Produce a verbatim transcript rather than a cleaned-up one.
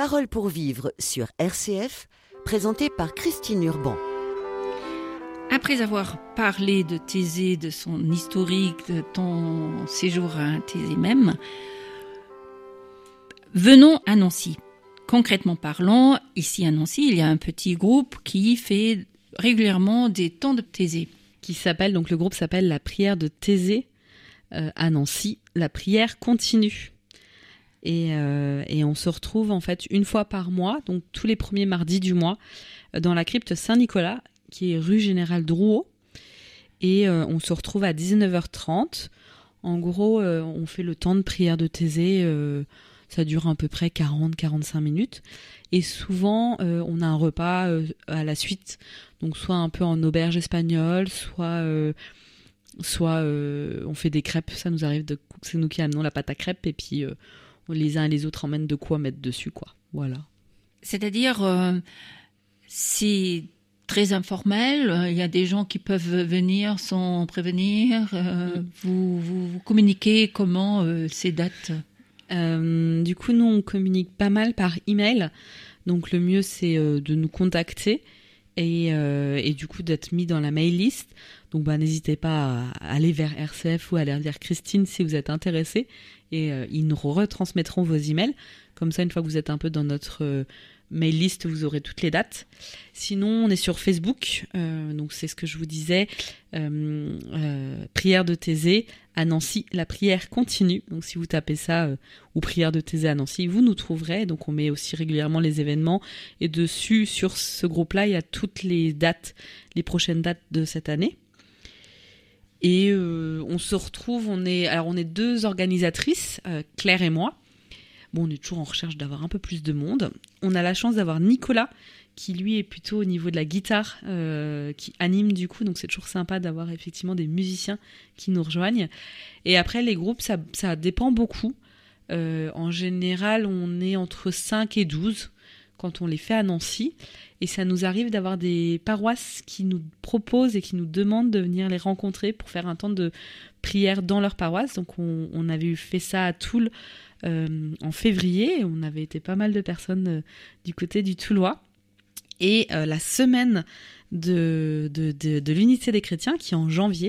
Paroles pour vivre sur R C F, présenté par Christine Urban. Après avoir parlé de Thésée, de son historique, de ton séjour à Thésée même, venons à Nancy. Concrètement parlant, ici à Nancy, il y a un petit groupe qui fait régulièrement des temps de Thésée. Qui s'appelle, donc le groupe s'appelle la prière de Thésée euh, à Nancy, la prière continue. Et, euh, et on se retrouve en fait une fois par mois, donc tous les premiers mardis du mois, dans la crypte Saint-Nicolas, qui est rue Général Drouot. Et euh, on se retrouve à dix-neuf heures trente. En gros, euh, on fait le temps de prière de Thésée, euh, ça dure à peu près quarante à quarante-cinq minutes. Et souvent, euh, on a un repas euh, à la suite, donc soit un peu en auberge espagnole, soit... Euh, soit euh, on fait des crêpes, ça nous arrive, de, c'est nous qui amenons la pâte à crêpes, et puis... Euh, les uns et les autres emmènent de quoi mettre dessus, quoi. Voilà. C'est-à-dire, euh, c'est très informel. Il y a des gens qui peuvent venir sans prévenir. Euh, mm. vous, vous, vous communiquez comment euh, ces dates euh, Du coup, nous, on communique pas mal par email. Donc, le mieux, c'est euh, de nous contacter et, euh, et du coup, d'être mis dans la mail list. Donc, bah, n'hésitez pas à aller vers R C F ou à aller vers Christine si vous êtes intéressé. Et euh, ils nous retransmettront vos emails. Comme ça, une fois que vous êtes un peu dans notre euh, mail list, vous aurez toutes les dates. Sinon, on est sur Facebook. Euh, donc, c'est ce que je vous disais. Euh, euh, prière de Thésée à Nancy. La prière continue. Donc, si vous tapez ça, euh, ou prière de Thésée à Nancy, vous nous trouverez. Donc, on met aussi régulièrement les événements. Et dessus, sur ce groupe-là, il y a toutes les dates, les prochaines dates de cette année. Et euh, on se retrouve, on est, alors on est deux organisatrices, euh, Claire et moi. Bon, on est toujours en recherche d'avoir un peu plus de monde. On a la chance d'avoir Nicolas, qui lui est plutôt au niveau de la guitare, euh, qui anime du coup. Donc c'est toujours sympa d'avoir effectivement des musiciens qui nous rejoignent. Et après, les groupes, ça, ça dépend beaucoup. Euh, en général, on est entre cinq et douze quand on les fait à Nancy. Et ça nous arrive d'avoir des paroisses qui nous proposent et qui nous demandent de venir les rencontrer pour faire un temps de prière dans leur paroisse. Donc on, on avait fait ça à Toul euh, en février. Et on avait été pas mal de personnes euh, du côté du Toulois. Et euh, la semaine de, de, de, de l'unité des chrétiens, qui est en janvier,